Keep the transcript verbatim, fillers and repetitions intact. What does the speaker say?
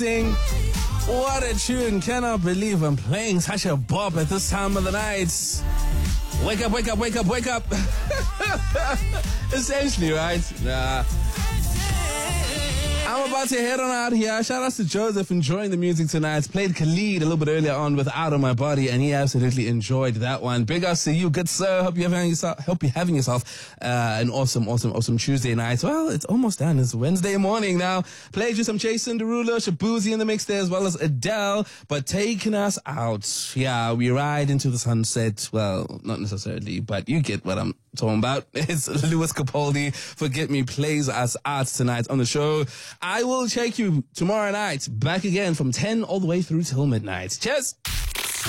What a tune. Cannot believe I'm playing such a bop at this time of the night. Wake up, wake up, wake up, wake up. Essentially, right? Nah. I'm about to head on out here. Shout out to Joseph enjoying the music tonight. Played Khalid a little bit earlier on with Out of My Body, and he absolutely enjoyed that one. Big ups to you, good sir. Hope you're having yourself, hope you're having yourself uh, an awesome, awesome, awesome Tuesday night. Well, it's almost done. It's Wednesday morning now. Played you some Jason Derulo, Shabuzi in the mix there, as well as Adele. But taking us out, yeah, we ride into the sunset. Well, not necessarily, but you get what I'm talking about. It's Lewis Capaldi. Forget Me plays us out tonight on the show. I will check you tomorrow night, back again from ten all the way through till midnight. Cheers!